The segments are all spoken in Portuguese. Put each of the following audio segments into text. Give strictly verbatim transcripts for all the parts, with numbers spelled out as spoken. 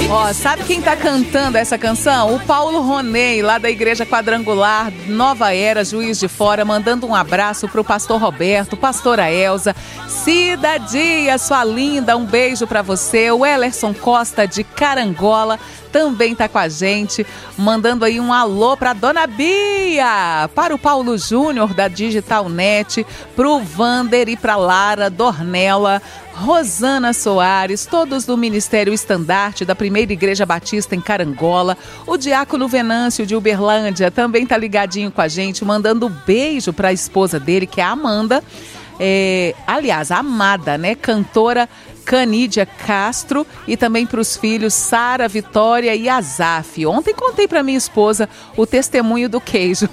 Ó, sabe quem tá cantando essa canção? O Paulo Ronei, lá da Igreja Quadrangular, Nova Era, Juiz de Fora, mandando um abraço pro pastor Roberto, pastora Elza, Cida Dias, sua linda, um beijo pra você. O Ellerson Costa, de Carangola, também tá com a gente, mandando aí um alô pra Dona Bia, para o Paulo Júnior, da Digital Net, pro Vander e pra Lara Dornella, Rosana Soares, todos do Ministério Estandarte da Primeira Igreja Batista em Carangola. O Diácono Venâncio de Uberlândia também tá ligadinho com a gente, mandando um beijo para a esposa dele, que é a Amanda. É, aliás, a amada, né? Cantora Canídia Castro, e também para os filhos Sara, Vitória e Azaf. Ontem contei para minha esposa o testemunho do queijo.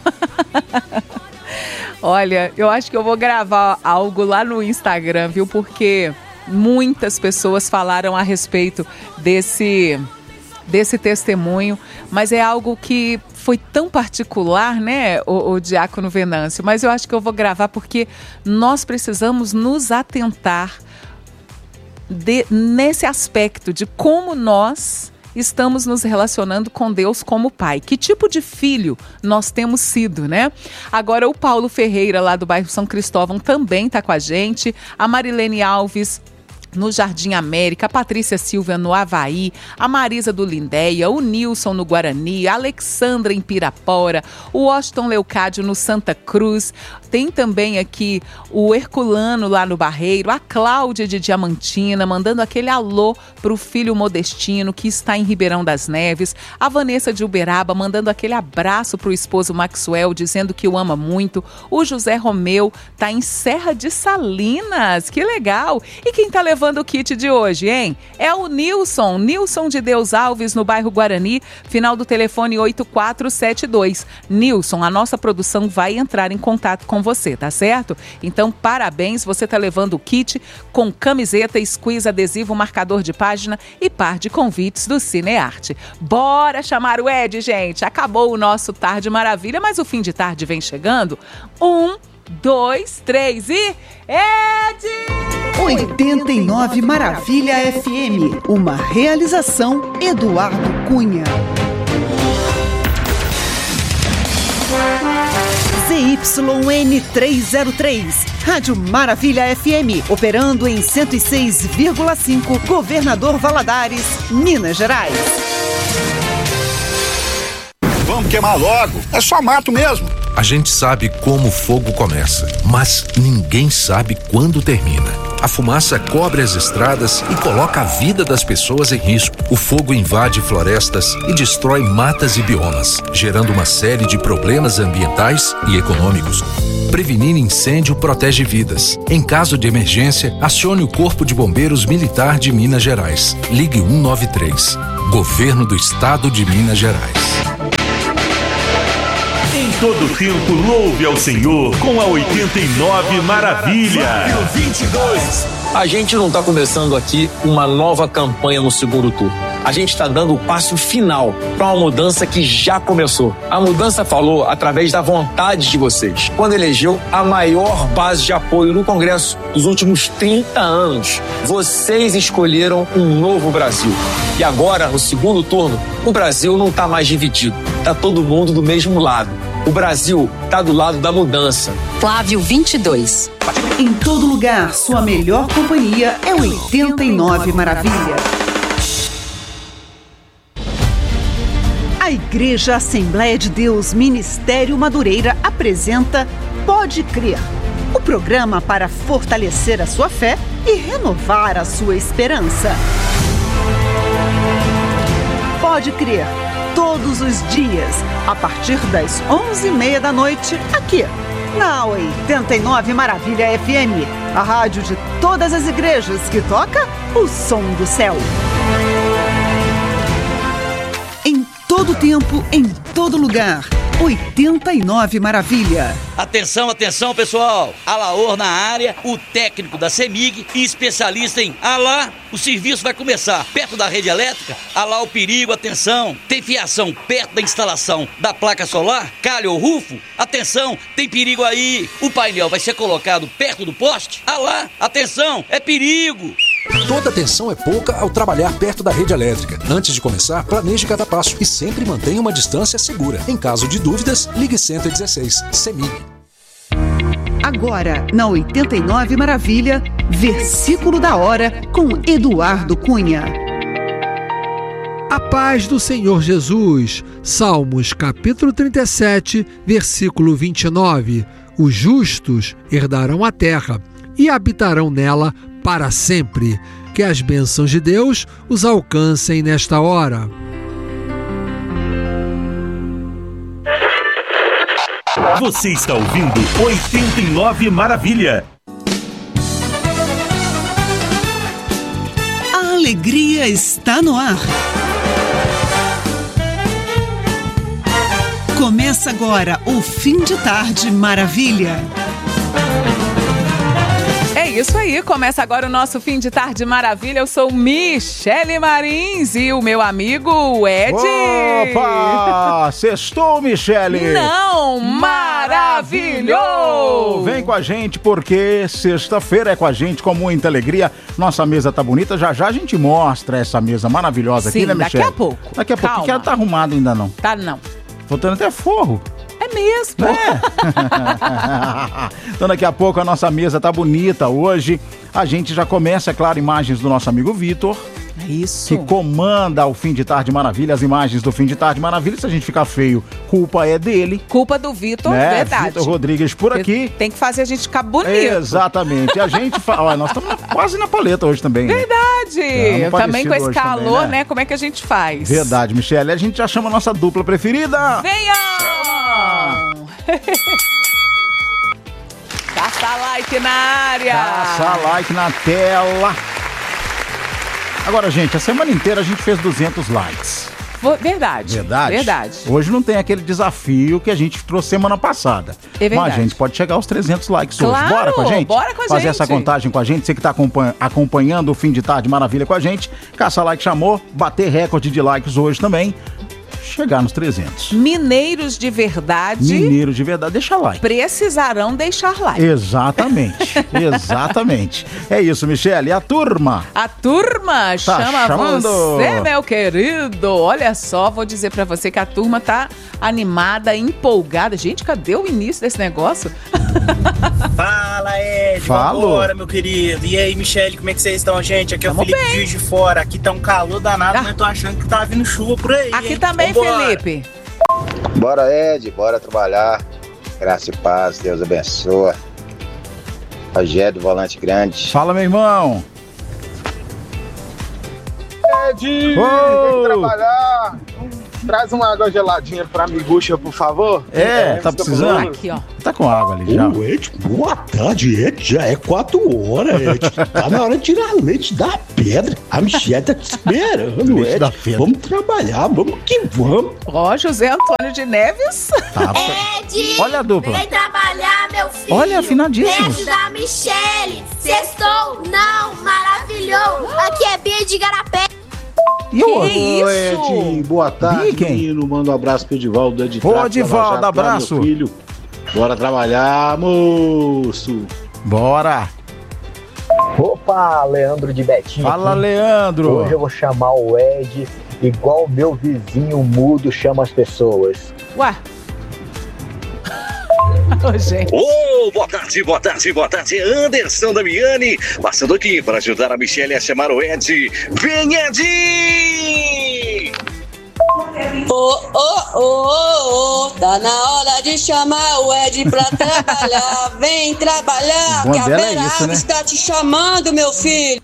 Olha, eu acho que eu vou gravar algo lá no Instagram, viu? Porque muitas pessoas falaram a respeito desse, desse testemunho, mas é algo que foi tão particular, né, o, o Diácono Venâncio? Mas eu acho que eu vou gravar porque nós precisamos nos atentar de, nesse aspecto de como nós estamos nos relacionando com Deus como pai. Que tipo de filho nós temos sido, né? Agora o Paulo Ferreira, lá do bairro São Cristóvão, também está com a gente. A Marilene Alves, no Jardim América, a Patrícia Silva no Havaí, a Marisa do Lindéia, o Nilson no Guarani, a Alexandra em Pirapora, o Washington Leucádio no Santa Cruz, tem também aqui o Herculano lá no Barreiro, a Cláudia de Diamantina, mandando aquele alô para o filho Modestino, que está em Ribeirão das Neves, a Vanessa de Uberaba, mandando aquele abraço para o esposo Maxwell, dizendo que o ama muito, o José Romeu está em Serra de Salinas, que legal! E quem está levando o kit de hoje, hein? É o Nilson, Nilson de Deus Alves, no bairro Guarani, final do telefone oito quatro sete dois. Nilson, a nossa produção vai entrar em contato com você, tá certo? Então, parabéns, você tá levando o kit com camiseta, squeeze, adesivo, marcador de página e par de convites do Cinearte. Bora chamar o Ed, gente! Acabou o nosso Tarde Maravilha, mas o fim de tarde vem chegando. Um, dois, três e... Ed! oitenta e nove Maravilha F M, uma realização Eduardo Cunha. Z Y N trezentos e três, Rádio Maravilha F M, operando em cento e seis vírgula cinco, Governador Valadares, Minas Gerais. Vamos queimar logo, é só mato mesmo. A gente sabe como o fogo começa, mas ninguém sabe quando termina. A fumaça cobre as estradas e coloca a vida das pessoas em risco. O fogo invade florestas e destrói matas e biomas, gerando uma série de problemas ambientais e econômicos. Prevenir incêndio protege vidas. Em caso de emergência, acione o Corpo de Bombeiros Militar de Minas Gerais. Ligue um nove três. Governo do Estado de Minas Gerais. Em todo tempo, louve ao Senhor com a oitenta e nove Maravilha. vinte e dois. A gente não está começando aqui uma nova campanha no segundo turno. A gente está dando o passo final para uma mudança que já começou. A mudança falou através da vontade de vocês, quando elegeu a maior base de apoio no Congresso dos últimos trinta anos. Vocês escolheram um novo Brasil. E agora, no segundo turno, o Brasil não está mais dividido. Está todo mundo do mesmo lado. O Brasil está do lado da mudança. Flávio vinte e dois. Em todo lugar, sua melhor companhia é oitenta e nove Maravilha. A Igreja Assembleia de Deus Ministério Madureira apresenta Pode Crer, o programa para fortalecer a sua fé e renovar a sua esperança. Pode Crer, todos os dias, a partir das onze e meia da noite, aqui, na oitenta e nove Maravilha F M, a rádio de todas as igrejas que toca o som do céu. Em todo tempo, em todo lugar, oitenta e nove Maravilha. Atenção, atenção, pessoal. Alaor na área, o técnico da CEMIG e especialista em Alá. O serviço vai começar perto da rede elétrica. Alá o perigo, atenção. Tem fiação perto da instalação da placa solar? Calha ou rufo? Atenção, tem perigo aí. O painel vai ser colocado perto do poste? Alá, atenção, é perigo. Toda atenção é pouca ao trabalhar perto da rede elétrica. Antes de começar, planeje cada passo e sempre mantenha uma distância segura. Em caso de dúvidas, ligue cento e dezesseis, CEMIG. Agora, na oitenta e nove Maravilha, Versículo da Hora, com Eduardo Cunha. A paz do Senhor Jesus. Salmos capítulo trinta e sete, versículo vinte e nove. Os justos herdarão a terra e habitarão nela para sempre. Que as bênçãos de Deus os alcancem nesta hora. Você está ouvindo oitenta e nove Maravilha. A alegria está no ar. Começa agora o Fim de Tarde Maravilha. É isso aí, começa agora o nosso Fim de Tarde Maravilha. Eu sou Michele Marins e o meu amigo Ed. Opa! Sextou, Michele! Não, maravilhou! Vem com a gente porque sexta-feira é com a gente com muita alegria. Nossa mesa tá bonita, já já a gente mostra essa mesa maravilhosa. Sim, aqui, né, Michele? daqui a pouco. Daqui a pouco, Calma. que ela tá arrumada ainda não. Tá não. Faltando até forro. É mesmo. É. Então daqui a pouco a nossa mesa tá bonita. Hoje a gente já começa, é claro, imagens do nosso amigo Vitor. Isso. Que comanda o Fim de Tarde Maravilha, as imagens do Fim de Tarde Maravilha. Se a gente ficar feio, culpa é dele. Culpa do Vitor, né? verdade. Vitor Rodrigues por aqui. Tem que fazer a gente ficar bonito. Exatamente. A gente fala, olha, nós estamos quase na paleta hoje também. Né? Verdade. É, também com esse calor, também, né? né? Como é que a gente faz? Verdade, Michele. A gente já chama a nossa dupla preferida. Venham! Caça like na área. Caça like na tela. Agora, gente, a semana inteira a gente fez duzentos likes. Verdade. Verdade? Verdade. Hoje não tem aquele desafio que a gente trouxe semana passada. É verdade. Mas a gente pode chegar aos trezentos likes claro, hoje. Bora com a gente? Bora com a Fazer gente. essa contagem com a gente. Você que está acompanhando o Fim de Tarde Maravilha com a gente. Caça Like chamou. Bater recorde de likes hoje também. Chegar nos trezentos. Mineiros de verdade. Mineiros de verdade, deixa like. Precisarão deixar like. Exatamente, exatamente. É isso, Michele. E a turma? A turma tá chama chamando. você, meu querido. Olha só, vou dizer pra você que a turma tá animada, empolgada. Gente, cadê o início desse negócio? Fala, Ed. Falou. Vambora, meu querido. E aí, Michele, como é que vocês estão, gente? Aqui é o Tamo Felipe bem. Juiz de Fora. Aqui tá um calor danado, Ah. mas tô achando que tá vindo chuva por aí. Aqui hein? também, Vambora. Felipe. Bora, Ed, bora trabalhar. Graça e paz, Deus abençoa. Rogério do Volante Grande. Fala, meu irmão. Ed, Oh. vem trabalhar. Traz uma água geladinha pra miguxa, por favor. É, tá Tô precisando? falando. Aqui, ó. Tá com água ali já. Ô, Ed, boa tarde, Ed. Já é quatro horas, Ed. Tá na hora de tirar leite da pedra. A Michelle tá te esperando, Leite Ed. da pedra. Vamos trabalhar, vamos que vamos. Ó, José Antônio de Neves. Tá. Ed, Olha a dupla. vem trabalhar, meu filho. Olha, afinadíssimo. Beijo da Michele. Sextou, não, maravilhou. Aqui é Bia de Garapé. E o Que isso? Ed, boa tarde, E quem? menino. Manda um abraço pro Edivaldo de Ô, Trato, Edivaldo, Lava Jato, lá, abraço. meu filho. Bora trabalhar, moço. Bora. Opa, Leandro de Betinho. Fala, aqui. Leandro. Hoje eu vou chamar o Ed igual o meu vizinho mudo chama as pessoas. Ué. Ô, gente. Ô, boa tarde, boa tarde, boa tarde. Anderson Damiani, passando aqui para ajudar a Michele a chamar o Ed. Vem, Ed! Ô, ô, ô, ô, tá na hora de chamar o Ed pra trabalhar. Vem trabalhar, O bom que a dela é Vera isso, né? está te chamando, meu filho.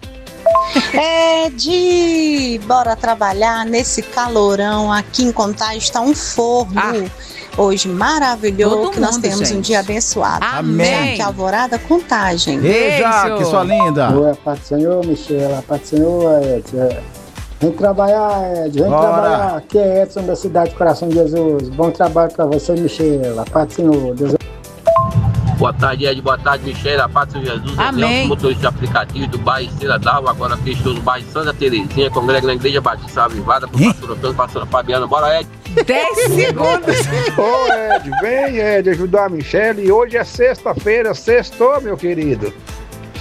Ed, bora trabalhar nesse calorão aqui em Contagem, está um forno. Ah. Hoje maravilhoso, Todo que nós mundo, tenhamos um gente. dia abençoado. Amém. Aqui, Alvorada, Contagem. Ei, Jaque, sua linda. Oi, a paz do Senhor, Michele, a paz do Senhor, Ed. É. Vem trabalhar, Ed, vem Bora. trabalhar. Aqui é Edson da cidade Coração de Jesus. Bom trabalho pra você, Michele. A paz do Senhor, Deus. Boa tarde, Ed. Boa tarde, Michele. A paz do Jesus. Amém. Nelson, motorista de aplicativo do bairro Estrela d'Alva. Agora fechou no bairro Santa Terezinha. Congrega na Igreja Batista Avivada. Por pastor Antônio, pastora Fabiana. Bora, Ed. dez segundos. Ô, Ed, vem, Ed, ajudar a Michele. E hoje é sexta-feira, sextou, meu querido.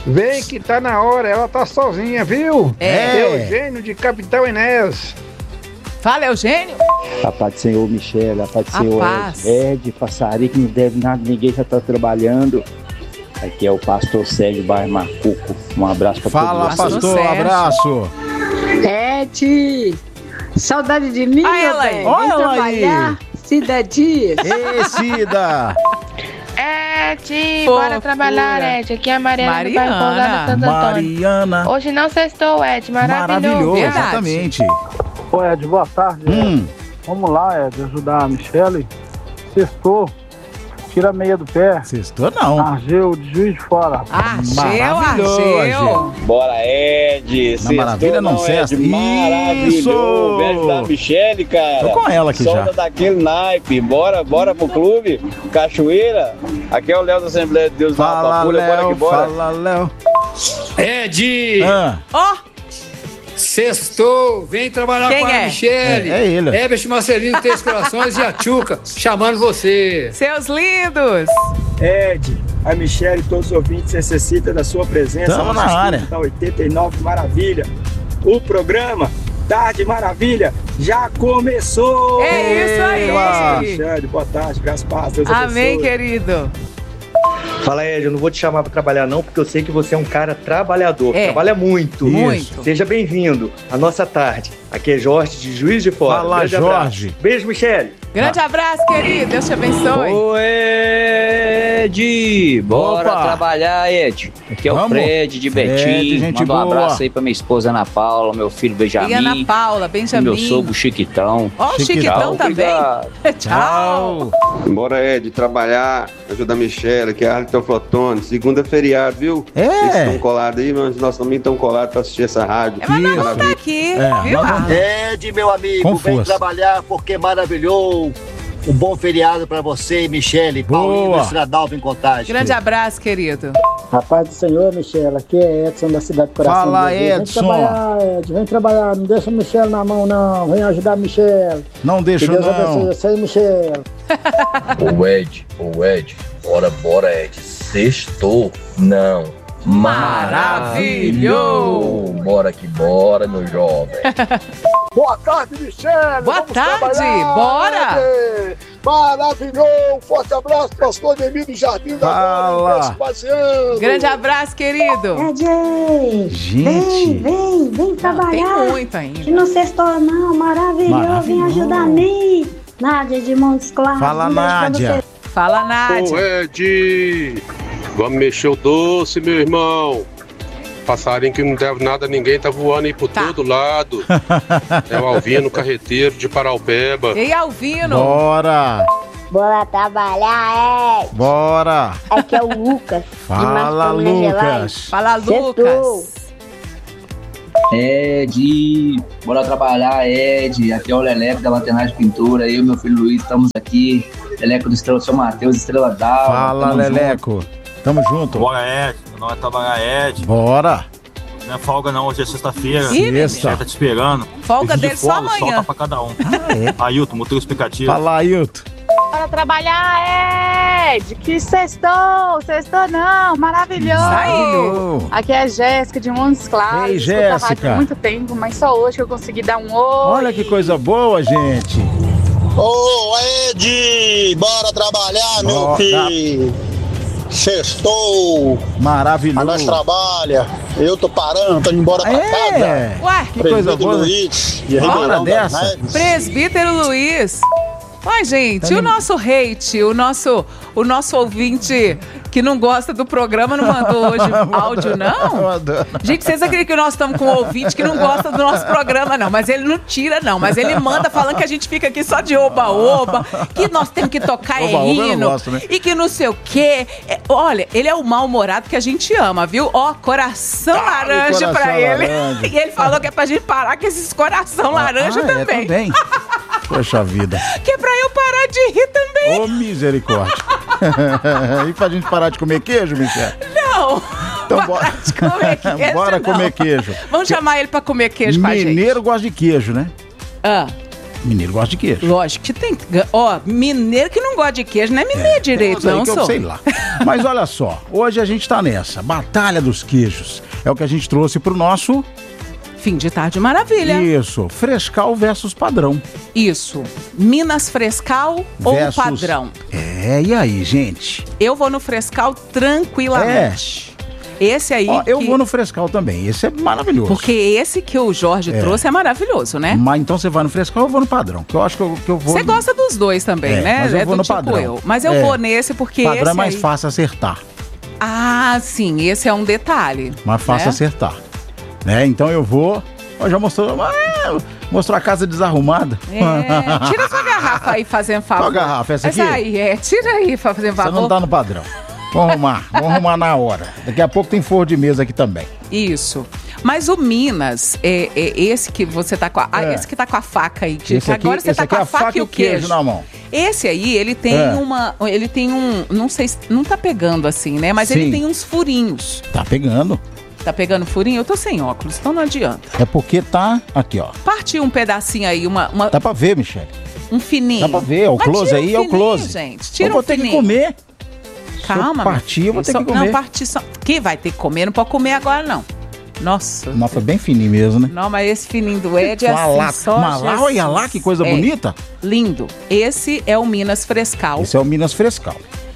Vem que tá na hora, ela tá sozinha, viu? É. Eugênio de Capitão Enéas. Fala, Eugênio. A paz do Senhor, Michele, a paz do A Senhor, paz. Ed, passarinho que não deve nada, ninguém já tá trabalhando. Aqui é o pastor Sérgio Bairro Macuco. Um abraço pra Fala, todos vocês. pastor, abraço. Ed, saudade de mim, Ah, meu ela aí. bem. Olha Vem ela trabalhar, aí. Cida Dias. Ei, Cida. Ed, Fofura. bora trabalhar, Ed. Aqui é a Mariana, Mariana. do bairro Pousada Santo Antônio. Mariana. Hoje não sextou, Ed. Maravilhoso. Maravilhoso, Verdade. exatamente. Ô Ed, boa tarde. Hum. Vamos lá, Ed, ajudar a Michele. Sextou. Tira a meia do pé. Sextou não. Argeu de Juiz de Fora. Argeu, Maravilhoso, Argeu. Bora, Ed. Na Maravilha não cesta. Ed. Maravilhoso. Isso. Beijo da Michele, cara. Tô com ela aqui Solta já. daquele naipe. Bora, bora pro clube. Cachoeira. Aqui é o Léo da Assembleia de Deus da Fala, Pampulha. Bora Léo. que bora. Fala, Léo. Ed, Ah, Ó, sextou, vem trabalhar Quem com a é? Michele. É, é ele. Herbert Marcelino, Três Corações e a Tchuca, chamando você. seus lindos. Ed, a Michele e todos os ouvintes necessitam da sua presença. Tamo Nosso na estúdio área. Da oitenta e nove Maravilha. O programa Tarde Maravilha já começou. É isso aí. Nossa, Michele, boa tarde, graças a Deus. Deus Amém, abençoe. querido. Fala, Ed, eu não vou te chamar pra trabalhar não, porque eu sei que você é um cara trabalhador, É. trabalha muito. Muito. Seja bem-vindo à nossa tarde. Aqui é Jorge de Juiz de Fora. Fala, Grande Jorge. abraço. Beijo, Michele. Grande abraço, querido. Deus te abençoe. Ô, Ed! Bora Opa. trabalhar, Ed. Aqui é o Vamos. Fred de Fred, Betim. gente Manda um boa. abraço aí pra minha esposa Ana Paula, meu filho Benjamin. E Ana Paula, e Benjamin. meu sogro Chiquitão. Ó, o Chiquitão também. Obrigado. Tchau. Bora, Ed, trabalhar, ajudar a Michelle, que é Arlington Flotone. Segunda é feriado, viu? É. Vocês estão colados aí, mas nós também estamos colados pra assistir essa rádio. É, mas nós não tá Maravilha. aqui, É, viu? nós não- Ed, meu amigo, Com vem força. trabalhar porque maravilhou. Um bom feriado pra você e Michele, Paulinho Boa. do Estradalvo em Contagem. Grande abraço, querido. A paz do Senhor, Michele. Aqui é Edson da cidade do Coração. Fala, de Jesus. Edson. Vem trabalhar, Ed. Vem trabalhar. Não deixa a Michele na mão, não. Vem ajudar a Michele. Não deixa Que Deus não. abençoe você e Michele. Ô Ed, ô Ed, bora, bora Ed, sextou, não, Maravilhou. Bora que bora, meu jovem. Boa tarde, Michele. Boa Vamos tarde, trabalhar, bora. Ed. Maravilhoso. Forte abraço, pastor Emílio do Jardim da Fala. Glória. Passeando. Grande abraço, querido. Ed, Gente. vem, vem, vem trabalhar. Tem muito Que ainda. não sextou não, maravilhoso, vem Maravilhoso. ajudar a mim. Nádia de Montes Claros. Fala, um beijo pra Nádia. você. Fala, Nádia. Ed, vamos mexer o doce, meu irmão. Passarinho que não deve nada a ninguém, tá voando aí por Tá. todo lado. É o Alvino Carreteiro de Paraupeba. Ei, Alvino. Bora. Bora trabalhar, Ed. Bora. Aqui é o Lucas. de Fala, Marcelino Gelais. Lucas. Fala, Sextou. Lucas. Ed, bora trabalhar, Ed. Aqui é o Leleco da Lanternagem Pintura. Eu e meu filho Luiz estamos aqui. Leleco do Estrela São Mateus, Estrela d'Alva. Fala, Tamo junto. Leleco. Tamo junto. Bora, Ed. Não é trabalhar, Ed. Bora. Não é folga, não. Hoje é sexta-feira. Ih, bebê. Sexta. Tá te esperando. Folga Pedido de dele só folga, amanhã. Solta pra cada um. é? Ailton, motor explicativo. Fala, Ailton. Bora trabalhar, Ed. Que sextou, sextou não. Maravilhoso. Saiu. Aqui é a Jéssica de Montes Claros. Ei, Escuto a rádio Jéssica. há muito tempo, mas só hoje que eu consegui dar um oi. Olha que coisa boa, gente. Ô, Ed, bora trabalhar, meu Bora. filho. Sextou. A Maravilhoso. nós trabalha. Eu tô parando, tô indo embora pra casa. É. Ué, Que coisa Presbítero boa. Luiz, de Hora Ribeirão das dessa. Neves. presbítero Luiz. Ai, gente, e o nosso hate, o nosso, o nosso ouvinte que não gosta do programa não mandou hoje áudio, não? Gente, vocês acreditam que nós estamos com um ouvinte que não gosta do nosso programa, não? Mas ele não tira, não. Mas ele manda falando que a gente fica aqui só de oba-oba, que nós temos que tocar é Oba-oba eu não hino, gosto, né? e que não sei o quê. É, olha, ele é o mal-humorado que a gente ama, viu? Ó, coração laranja coração pra ele. laranja. E ele falou que é pra gente parar com esses coração laranja Ah, é, também. também. Poxa vida. Que é pra eu parar de rir também. Ô, misericórdia. E pra gente parar de comer queijo, Michel? Não. Então bora. De comer queijo, Bora não. comer queijo. Vamos chamar ele pra comer queijo com a gente. Mineiro gosta de queijo, né? Ah, Mineiro gosta de queijo. lógico que tem. Ó, mineiro que não gosta de queijo não é mineiro direito, Tem uns aí não, que eu sou. sei lá. Mas olha só, hoje a gente tá nessa, Batalha dos Queijos. É o que a gente trouxe pro nosso... Fim de Tarde Maravilha. Isso, Frescal versus Padrão. Isso, Minas Frescal versus... ou Padrão? É, e aí, gente? Eu vou no Frescal tranquilamente. É. Esse aí. Ó, eu que... vou no Frescal também. Esse é maravilhoso. Porque esse que o Jorge é. trouxe é maravilhoso, né? Mas então você vai no Frescal ou eu vou no Padrão? Que eu acho que eu, que eu vou. Você gosta dos dois também, é, né? Mas eu é vou do no tipo Padrão. eu. Mas eu é. vou nesse porque. Padrão esse é mais aí... fácil acertar. Ah, sim. Esse é um detalhe. Mais fácil né? acertar. Né? Então eu vou. Ó, já mostrou. Ah, mostrou a casa desarrumada. É. Tira sua garrafa aí, fazendo favor. Qual garrafa? Essa aqui? Essa aí, é. Tira aí, fazendo favor. Você não tá no Padrão. Vamos arrumar, vamos arrumar na hora. Daqui a pouco tem forro de mesa aqui também. Isso. Mas o Minas, é, é esse que você tá com a, é. esse que tá com a faca aí. Que esse aqui, agora você tá com a, é a faca, faca e o queijo. queijo na mão. Esse aí, ele tem é. uma, ele tem um, não sei, não tá pegando assim, né? Mas Sim. ele tem uns furinhos. Tá pegando. Tá pegando furinho? Eu tô sem óculos, então não adianta. É porque tá aqui, ó. Partiu um pedacinho aí, uma, uma... Dá pra ver, Michele. Um fininho. Dá pra ver, o close aí é o close. Gente, tira eu vou um ter fininho. que comer. Calma, partir, eu vou ter só, que comer. Não, partir só. Que vai ter que comer, não pode comer agora, não. Nossa. Não, foi bem fininho mesmo, né? Não, mas esse fininho do Ed é assim, lá, só mas lá, olha lá, que coisa é. bonita. Lindo. Esse é o Minas Frescal. Esse é o Minas Frescal.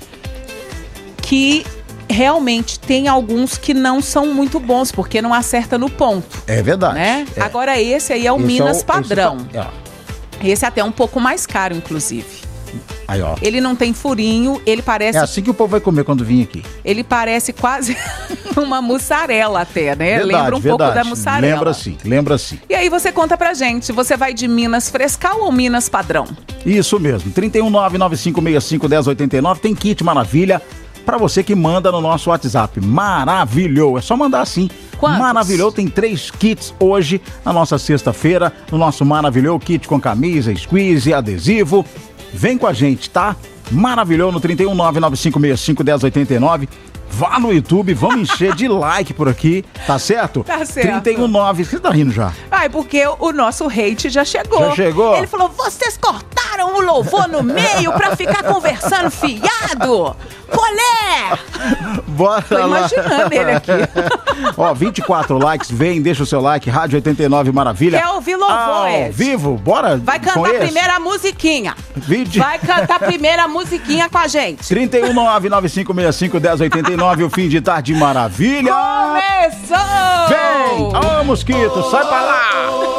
Que realmente tem alguns que não são muito bons, porque não acerta no ponto. É verdade. Né? É. Agora esse aí é o esse Minas é o, Padrão. Esse, é. esse é até um pouco mais caro, inclusive. Aí, ó. Ele não tem furinho, ele parece... É assim que o povo vai comer quando vir aqui. Ele parece quase uma mussarela até, né? Verdade, lembra um verdade. pouco da mussarela. Lembra sim, lembra sim. E aí você conta pra gente, você vai de Minas Frescal ou Minas Padrão? Isso mesmo, trinta e um, nove nove cinco seis cinco, um zero oito nove, tem kit maravilha pra você que manda no nosso WhatsApp. Maravilhou, é só mandar assim. Quantos? Maravilhou, tem três kits hoje na nossa sexta-feira, no nosso Maravilhou, kit com camisa, squeeze, adesivo. Vem com a gente, tá? Maravilhou no trinta e um, nove nove cinco seis cinco, um zero oito nove. Vá no YouTube, vamos encher de like por aqui, tá certo? Tá certo. trinta e um, nove, você tá rindo já? Ai, porque o nosso hate já chegou. Já chegou? Ele falou, vocês cortaram o louvor no meio pra ficar conversando fiado? Colé! Bora Tô lá. imaginando ele aqui. Ó, vinte e quatro likes, vem, deixa o seu like, Rádio oitenta e nove Maravilha. Quer ouvir louvor, Ao Ed? vivo, bora. Vai cantar primeiro a musiquinha. vinte... Vai cantar primeiro a musiquinha com a gente. trinta e um, nove nove cinco seis cinco, um zero oito nove, o Fim de Tarde Maravilha. Começou! Vem! Ô, mosquito, sai pra lá!